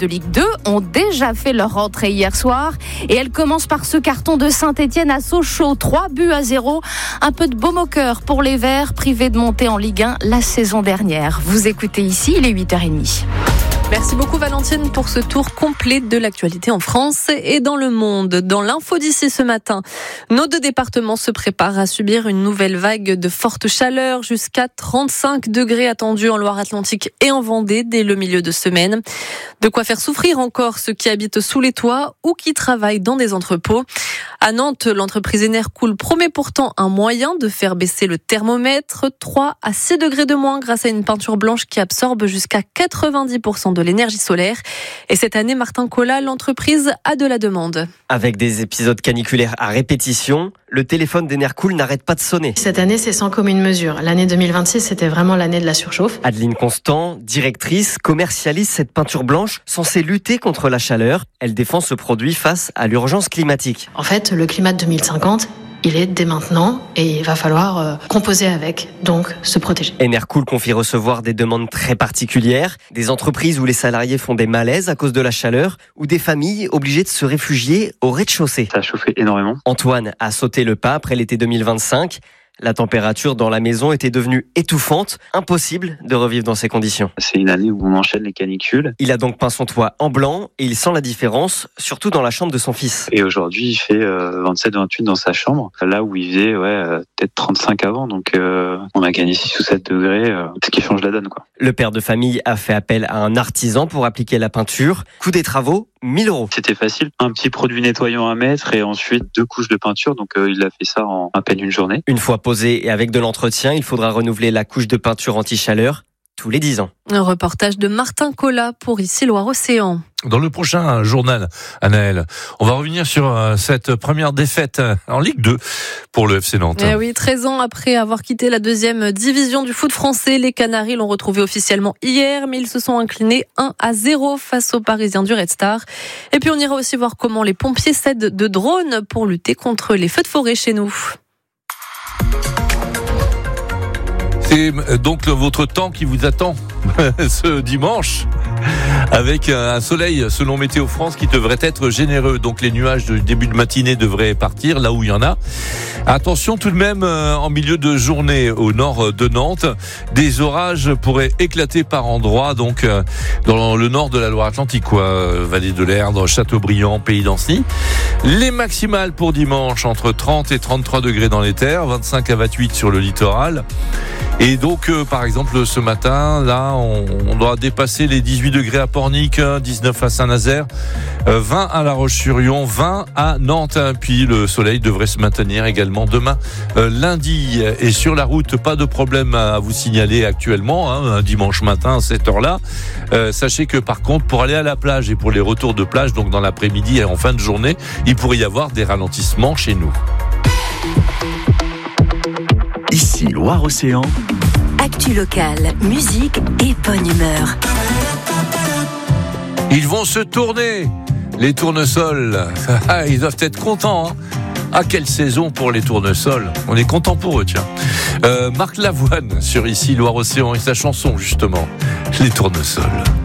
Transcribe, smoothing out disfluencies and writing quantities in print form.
de Ligue 2 ont déjà fait leur rentrée hier soir. Et elle commence par ce carton de Saint-Etienne à Sochaux, 3-0. Un peu de baume au cœur pour les Verts, privés de monter en Ligue 1 la saison dernière. Vous écoutez ici, il est 8h30. Merci beaucoup Valentine pour ce tour complet de l'actualité en France et dans le monde. Dans l'info d'ici ce matin, nos 2 départements se préparent à subir une nouvelle vague de forte chaleur, jusqu'à 35 degrés attendus en Loire-Atlantique et en Vendée dès le milieu de semaine. De quoi faire souffrir encore ceux qui habitent sous les toits ou qui travaillent dans des entrepôts. À Nantes, l'entreprise Enercool promet pourtant un moyen de faire baisser le thermomètre, 3 à 6 degrés de moins grâce à une peinture blanche qui absorbe jusqu'à 90% de l'énergie solaire. Et cette année, Martin Colas, l'entreprise a de la demande. Avec des épisodes caniculaires à répétition, le téléphone d'Enercool n'arrête pas de sonner. Cette année, c'est sans commune mesure. L'année 2026, c'était vraiment l'année de la surchauffe. Adeline Constant, directrice, commercialise cette peinture blanche censée lutter contre la chaleur. Elle défend ce produit face à l'urgence climatique. En fait, le climat de 2050, il est dès maintenant et il va falloir composer avec, donc se protéger. Enercool confie recevoir des demandes très particulières, des entreprises où les salariés font des malaises à cause de la chaleur ou des familles obligées de se réfugier au rez-de-chaussée. Ça a chauffé énormément. Antoine a sauté le pas après l'été 2025. La température dans la maison était devenue étouffante, impossible de revivre dans ces conditions. C'est une année où on enchaîne les canicules. Il a donc peint son toit en blanc et il sent la différence, surtout dans la chambre de son fils. Et aujourd'hui, il fait 27-28 dans sa chambre, là où il faisait peut-être 35 avant. Donc on a gagné 6 ou 7 degrés, ce qui change la donne, quoi. Le père de famille a fait appel à un artisan pour appliquer la peinture. Coût des travaux, 1 000 €. C'était facile, un petit produit nettoyant à mettre et ensuite 2 couches de peinture. Donc il a fait ça en à peine une journée. Une fois posé et avec de l'entretien, il faudra renouveler la couche de peinture anti-chaleur tous les 10 ans. Un reportage de Martin Colas pour ici Loire-Océan. Dans le prochain journal, Anaëlle, on va revenir sur cette première défaite en Ligue 2 pour le FC Nantes. Eh oui, 13 ans après avoir quitté la 2e division du foot français, les Canaries l'ont retrouvé officiellement hier, mais ils se sont inclinés 1-0 face aux Parisiens du Red Star. Et puis on ira aussi voir comment les pompiers s'aident de drones pour lutter contre les feux de forêt chez nous. C'est donc votre temps qui vous attend ce dimanche, avec un soleil selon Météo France qui devrait être généreux. Donc les nuages de début de matinée devraient partir là où il y en a. Attention tout de même en milieu de journée au nord de Nantes, des orages pourraient éclater par endroits, donc dans le nord de la Loire-Atlantique, Vallée de l'Erdre, Châteaubriand, Pays d'Ancy. Les maximales pour dimanche entre 30 et 33 degrés dans les terres, 25 à 28 sur le littoral. Et donc, par exemple, ce matin, là, on doit dépasser les 18 degrés à Pornic, 19 à Saint-Nazaire, 20 à La Roche-sur-Yon, 20 à Nantes. Puis le soleil devrait se maintenir également demain, lundi. Et sur la route, pas de problème à vous signaler actuellement, un dimanche matin à cette heure-là. Sachez que par contre, pour aller à la plage et pour les retours de plage, donc dans l'après-midi et en fin de journée, il pourrait y avoir des ralentissements chez nous. Ici Loire-Océan. Actu locale, musique et bonne humeur. Ils vont se tourner, les tournesols. Ils doivent être contents. Ah, quelle saison pour les tournesols. On est content pour eux, tiens. Marc Lavoine sur Ici Loire-Océan et sa chanson, justement, Les tournesols.